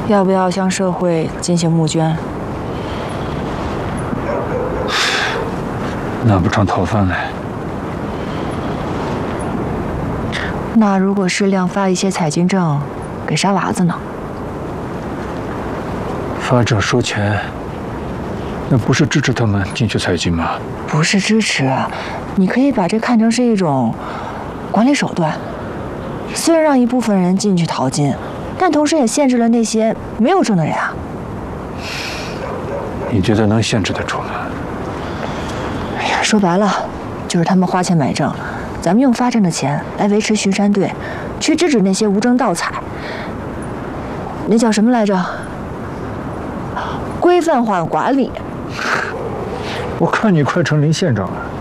要不要向社会进行募捐？ 拿不上逃犯来。 那如果是量发一些采金证给沙娃子呢？ 发证收钱，那不是支持他们进去采金吗？ 不是支持，你可以把这看成是一种管理手段。虽然让一部分人进去淘金，但同时也限制了那些没有证的人啊。 你觉得能限制得住吗？ 哎呀，说白了，就是他们花钱买证，咱们用发证的钱来维持巡山队，去制止那些无证盗采。那叫什么来着？规范化管理。 我看你快成林县长了。